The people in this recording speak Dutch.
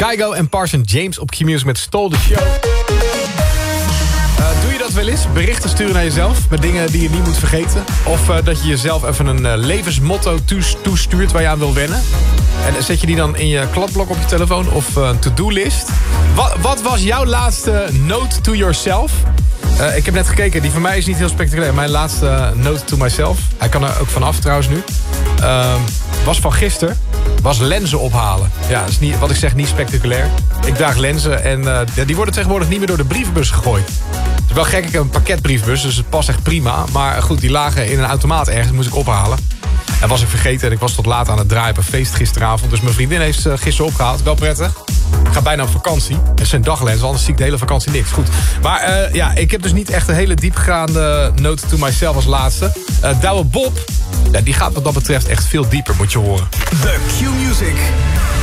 Kygo en Parson James op Q-Music met Stole the Show. Doe je dat wel eens? Berichten sturen naar jezelf met dingen die je niet moet vergeten? Of dat je jezelf even een levensmotto toestuurt waar je aan wil wennen? En zet je die dan in je kladblok op je telefoon of een to-do-list? Wat was jouw laatste note to yourself? Ik heb net gekeken, die van mij is niet heel spectaculair. Mijn laatste note to myself, hij kan er ook vanaf trouwens nu, was van gisteren. Was lenzen ophalen. Ja, dat is niet, wat ik zeg, niet spectaculair. Ik draag lenzen en die worden tegenwoordig niet meer door de brievenbus gegooid. Het is wel gek, ik heb een pakketbrievenbus, dus het past echt prima. Maar goed, die lagen in een automaat ergens, moest ik ophalen. En was ik vergeten en ik was tot laat aan het draaien op een feest gisteravond. Dus mijn vriendin heeft ze gisteren opgehaald. Wel prettig. Ik ga bijna op vakantie. Het zijn daglens, anders zie ik de hele vakantie niks. Goed. Maar ik heb dus niet echt een hele diepgaande note to myself als laatste. Douwe Bob, die gaat wat dat betreft echt veel dieper, moet je horen. The Q-Music